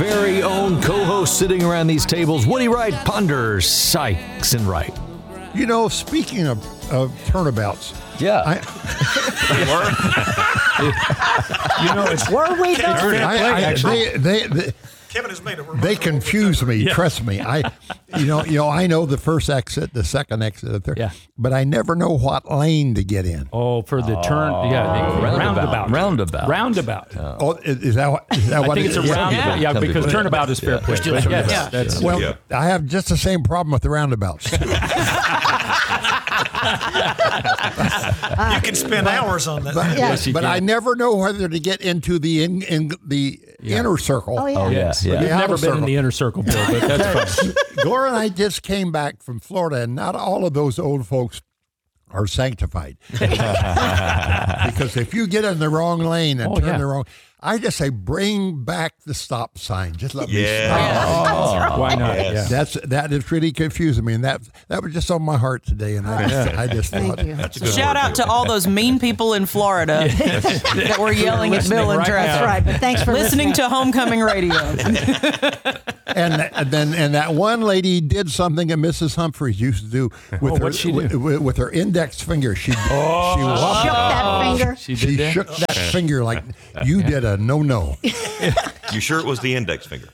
very own co-hosts sitting around these tables, Woody Wright, Ponder, Sykes, and Wright. You know, speaking of turnabouts, Yeah. Were we though? Kevin has made a They confuse me. Trust me. I know the first exit, the second exit, the third. Yeah. But I never know what lane to get in. Oh, for the turn, roundabout. Roundabout. Is that what I think it's a roundabout. Yeah, because turnabout is fair play. But yes, that's Well, I have just the same problem with the roundabouts. You can spend hours on that. But I never know whether to get into the inner circle. Oh, yeah. Oh, yes. You've Yeah. never been in the inner circle, Bill, but that's fine. Gloria and I just came back from Florida, and not all of those old folks are sanctified. Because if you get in the wrong lane and turn the wrong, I just say bring back the stop sign. Just let me stop. Why not? Yeah. That is really confusing me, and that was just on my heart today, and I just thought. Thank you. Shout out to all those mean people in Florida that were yelling at Bill and right traffic. That's right, but thanks for Listening to Homecoming Radio. And that one lady did something that Mrs. Humphreys used to do with what'd she do? with her index finger. She Shook that finger. She She did that? shook that finger like you did a no. You sure it was the index finger?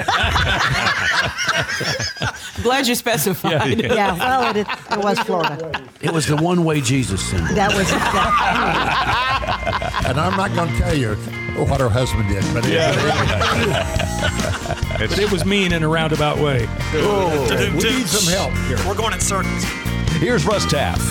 Glad you specified. Yeah, well, it was Florida. It was the one-way Jesus symbol. That was And I'm not going to tell you what her husband did, but But it was mean in a roundabout way. we need some help here. We're going in circles. Here's Russ Taff.